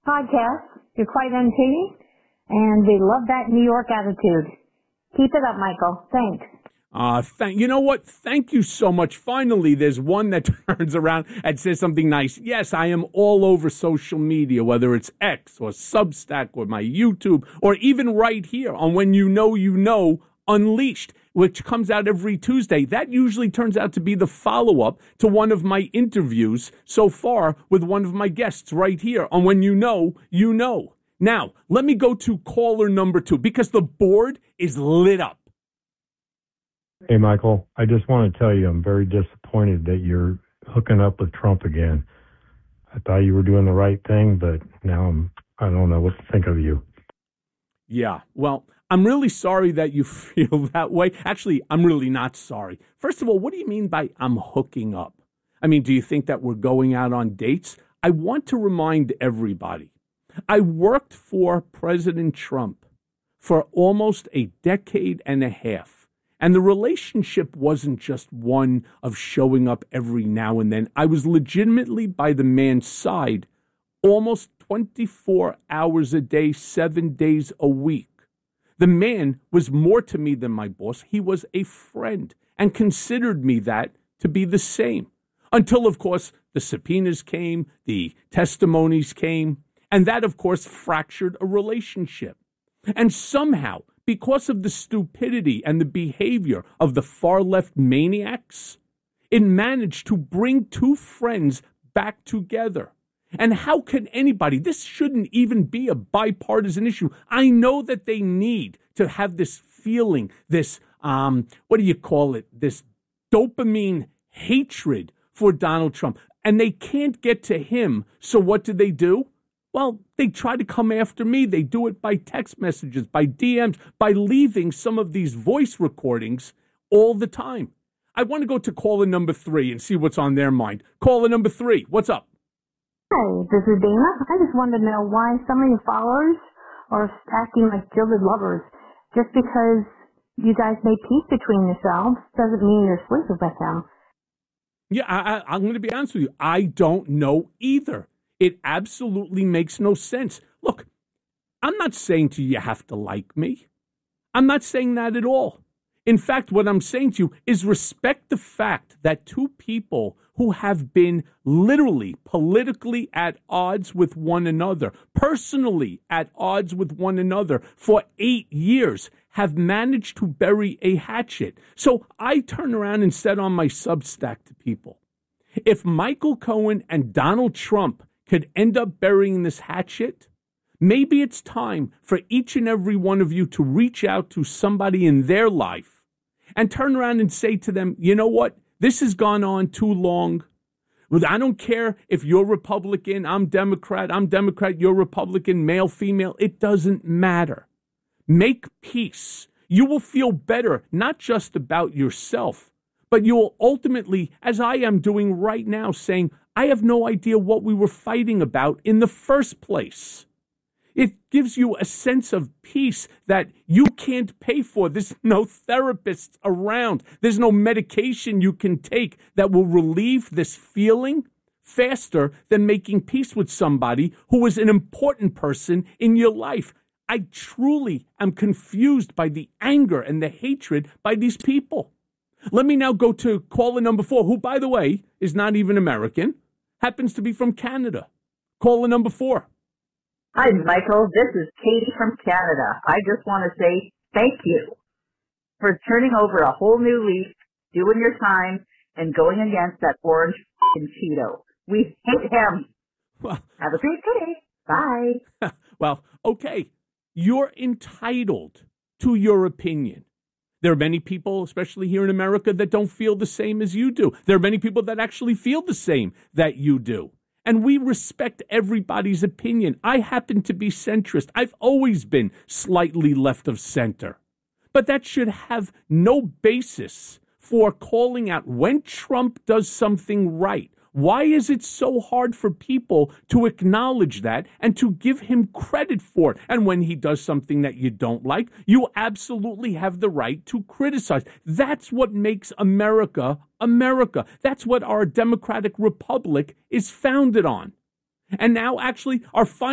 podcast. You're quite entertaining, and we love that New York attitude. Keep it up, Michael. Thanks. You know what? Thank you so much. Finally, there's one that turns around and says something nice. Yes, I am all over social media, whether it's X or Substack or my YouTube, or even right here on When You Know, Unleashed, which comes out every Tuesday. That usually turns out to be the follow-up to one of my interviews so far with one of my guests right here on When You Know. Now, let me go to caller number 2 because the board is lit up. Hey, Michael, I just want to tell you I'm very disappointed that you're hooking up with Trump again. I thought you were doing the right thing, but now I don't know what to think of you. Yeah, well, I'm really sorry that you feel that way. Actually, I'm really not sorry. First of all, what do you mean by I'm hooking up? I mean, do you think that we're going out on dates? I want to remind everybody, I worked for President Trump for almost a decade and a half. And the relationship wasn't just one of showing up every now and then. I was legitimately by the man's side almost 24 hours a day, 7 days a week. The man was more to me than my boss. He was a friend and considered me that to be the same. Until, of course, the subpoenas came, the testimonies came, and that, of course, fractured a relationship. And somehow, because of the stupidity and the behavior of the far-left maniacs, it managed to bring two friends back together. And how can anybody, this shouldn't even be a bipartisan issue. I know that they need to have this feeling, this, this dopamine hatred for Donald Trump. And they can't get to him, so what do? Well, they try to come after me. They do it by text messages, by DMs, by leaving some of these voice recordings all the time. I want to go to caller number 3 and see what's on their mind. Caller number 3, what's up? Hi, this is Dana. I just wanted to know why some of your followers are acting like jilted lovers. Just because you guys made peace between yourselves doesn't mean you're sleeping with them. Yeah, I'm going to be honest with you. I don't know either. It absolutely makes no sense. Look, I'm not saying to you have to like me. I'm not saying that at all. In fact, what I'm saying to you is respect the fact that two people who have been literally politically at odds with one another, personally at odds with one another for 8 years, have managed to bury a hatchet. So I turn around and said on my Substack to people, if Michael Cohen and Donald Trump could end up burying this hatchet, maybe it's time for each and every one of you to reach out to somebody in their life and turn around and say to them, you know what? This has gone on too long. I don't care if you're Republican, I'm Democrat, you're Republican, male, female. It doesn't matter. Make peace. You will feel better, not just about yourself, but you will ultimately, as I am doing right now, saying, I have no idea what we were fighting about in the first place. It gives you a sense of peace that you can't pay for. There's no therapists around. There's no medication you can take that will relieve this feeling faster than making peace with somebody who is an important person in your life. I truly am confused by the anger and the hatred by these people. Let me now go to caller number 4, who, by the way, is not even American, happens to be from Canada. Caller number 4. Hi, Michael. This is Katie from Canada. I just want to say thank you for turning over a whole new leaf, doing your time, and going against that orange Cheeto. We hate him. Well, have a great day. Bye. Well, okay. You're entitled to your opinion. There are many people, especially here in America, that don't feel the same as you do. There are many people that actually feel the same that you do. And we respect everybody's opinion. I happen to be centrist. I've always been slightly left of center. But that should have no basis for calling out when Trump does something right. Why is it so hard for people to acknowledge that and to give him credit for it? And when he does something that you don't like, you absolutely have the right to criticize. That's what makes America America. That's what our democratic republic is founded on. And now, actually, our